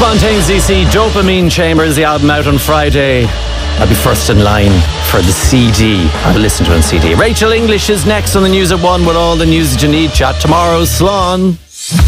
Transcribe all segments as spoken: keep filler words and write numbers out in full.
Fontaine Z C, Dopamine Chambers, the album out on Friday. I'll be first in line for the C D. I'll listen to it on C D. Rachel English is next on the news at one with all the news that you need. Chat tomorrow. Slán.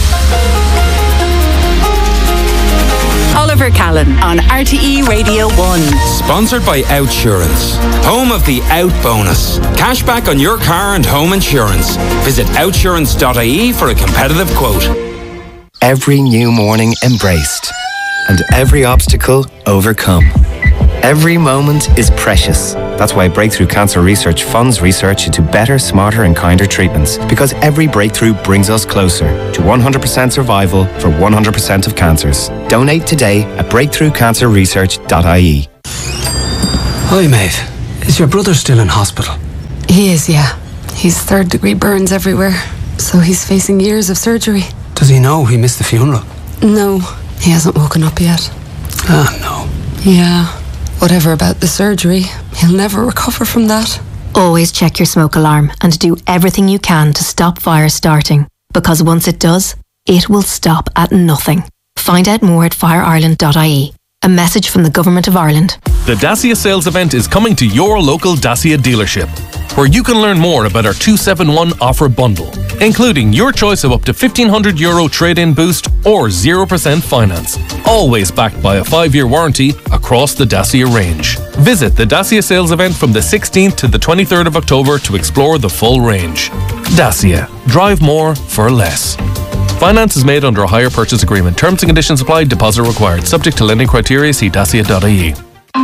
Oliver Callan on R T E Radio one. Sponsored by Outsurance, home of the Out Bonus. Cashback on your car and home insurance. Visit outsurance dot I E for a competitive quote. Every new morning embraced, and every obstacle overcome. Every moment is precious. That's why Breakthrough Cancer Research funds research into better, smarter and kinder treatments. Because every breakthrough brings us closer to one hundred percent survival for one hundred percent of cancers. Donate today at breakthrough cancer research dot I E. Hi mate, is your brother still in hospital? He is, yeah. He's third degree burns everywhere, so he's facing years of surgery. Does he know he missed the funeral? No, he hasn't woken up yet. Ah, no. Yeah. Whatever about the surgery, he'll never recover from that. Always check your smoke alarm and do everything you can to stop fire starting. Because once it does, it will stop at nothing. Find out more at fire ireland dot I E. A message from the Government of Ireland. The Dacia sales event is coming to your local Dacia dealership, where you can learn more about our two seven one offer bundle, including your choice of up to fifteen hundred euro trade-in boost or zero percent finance, always backed by a five-year warranty across the Dacia range. Visit the Dacia sales event from the sixteenth to the twenty-third of October to explore the full range. Dacia. Drive more for less. Finance is made under a hire purchase agreement. Terms and conditions apply. Deposit required. Subject to lending criteria. See dacia dot I E.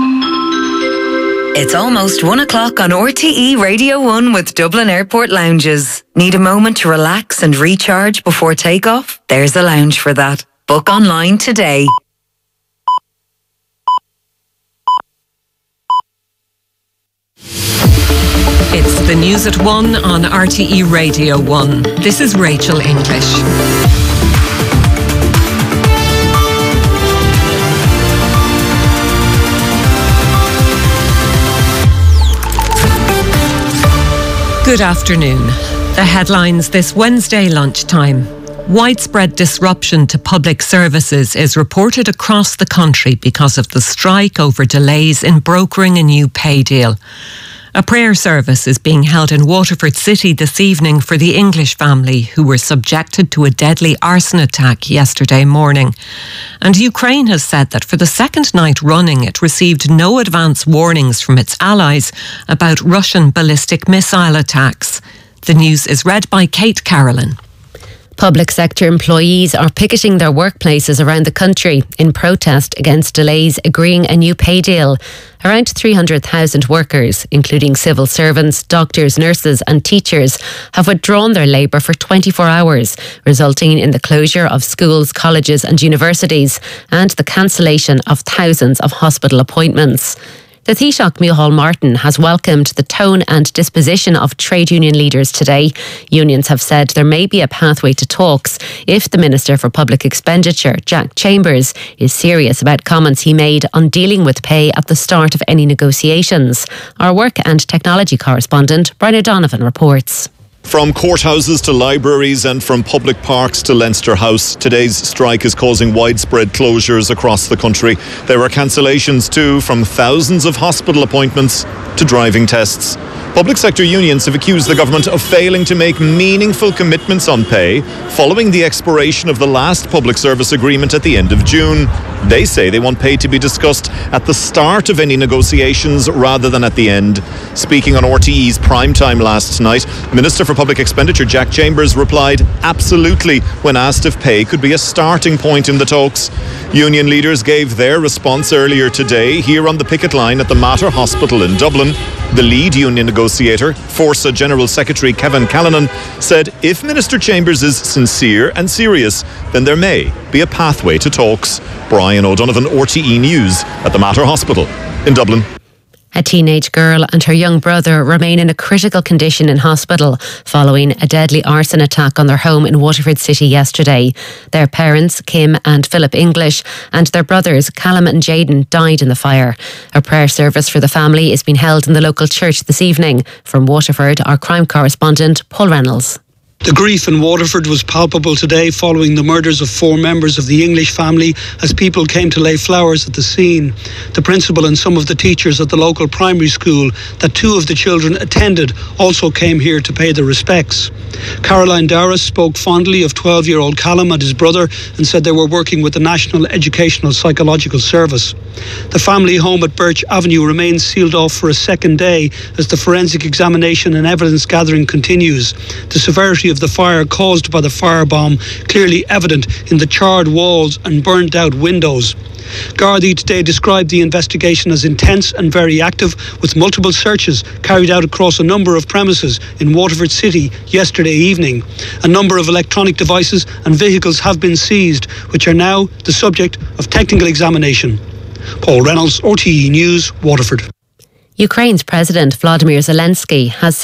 It's almost one o'clock on R T E Radio one with Dublin Airport Lounges. Need a moment to relax and recharge before takeoff? There's a lounge for that. Book online today. It's the news at one on R T E Radio one. This is Rachel English. Good afternoon. The headlines this Wednesday lunchtime. Widespread disruption to public services is reported across the country because of the strike over delays in brokering a new pay deal. A prayer service is being held in Waterford City this evening for the English family who were subjected to a deadly arson attack yesterday morning. And Ukraine has said that for the second night running it received no advance warnings from its allies about Russian ballistic missile attacks. The news is read by Kate Carolyn. Public sector employees are picketing their workplaces around the country in protest against delays agreeing a new pay deal. Around three hundred thousand workers, including civil servants, doctors, nurses and teachers, have withdrawn their labour for twenty-four hours, resulting in the closure of schools, colleges and universities and the cancellation of thousands of hospital appointments. The Taoiseach Micheál Martin has welcomed the tone and disposition of trade union leaders today. Unions have said there may be a pathway to talks if the Minister for Public Expenditure, Jack Chambers, is serious about comments he made on dealing with pay at the start of any negotiations. Our work and technology correspondent, Brian O'Donovan, reports. From courthouses to libraries and from public parks to Leinster House, today's strike is causing widespread closures across the country. There are cancellations too, from thousands of hospital appointments to driving tests. Public sector unions have accused the government of failing to make meaningful commitments on pay following the expiration of the last public service agreement at the end of June. They say they want pay to be discussed at the start of any negotiations rather than at the end. Speaking on R T E's primetime last night, Minister for Public Expenditure Jack Chambers replied, absolutely, when asked if pay could be a starting point in the talks. Union leaders gave their response earlier today here on the picket line at the Mater Hospital in Dublin. The lead union negotiator, Forsa General Secretary Kevin Callanan, said if Minister Chambers is sincere and serious, then there may be a pathway to talks. Brian O'Donovan, R T E News at the Mater Hospital in Dublin. A teenage girl and her young brother remain in a critical condition in hospital following a deadly arson attack on their home in Waterford City yesterday. Their parents, Kim and Philip English, and their brothers, Callum and Jaden, died in the fire. A prayer service for the family is being held in the local church this evening. From Waterford, our crime correspondent, Paul Reynolds. The grief in Waterford was palpable today following the murders of four members of the English family as people came to lay flowers at the scene. The principal and some of the teachers at the local primary school that two of the children attended also came here to pay their respects. Caroline Dowras spoke fondly of twelve-year-old Callum and his brother and said they were working with the National Educational Psychological Service. The family home at Birch Avenue remains sealed off for a second day as the forensic examination and evidence gathering continues. The severity of the fire caused by the firebomb clearly evident in the charred walls and burnt out windows. Gardaí today described the investigation as intense and very active, with multiple searches carried out across a number of premises in Waterford City yesterday evening. A number of electronic devices and vehicles have been seized, which are now the subject of technical examination. Paul Reynolds, R T E News, Waterford. Ukraine's President Vladimir Zelensky has